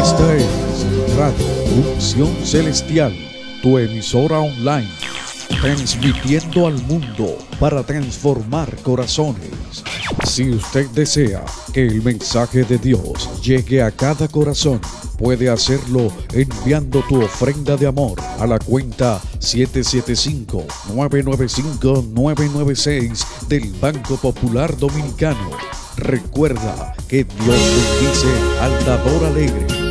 Esta es Radio Unción Celestial, tu emisora online, transmitiendo al mundo para transformar corazones. Si usted desea que el mensaje de Dios llegue a cada corazón, puede hacerlo enviando tu ofrenda de amor a la cuenta 775-995-996 del Banco Popular Dominicano. Recuerda que Dios bendice al dador alegre.